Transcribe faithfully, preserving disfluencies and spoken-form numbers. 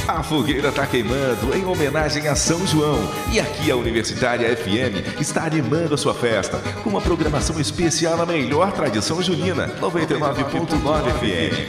A fogueira tá queimando em homenagem a São João. E aqui a Universitária F M está animando a sua festa com uma programação especial na melhor tradição junina, noventa e nove ponto nove F M.